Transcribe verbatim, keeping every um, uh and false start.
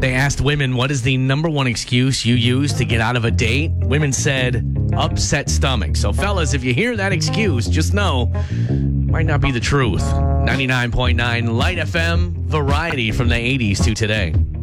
They asked women, what is the number one excuse you use to get out of a date? Women said, upset stomach. So, fellas, if you hear that excuse, just know, might not be the truth. ninety-nine point nine Light F M, variety from the eighties to today.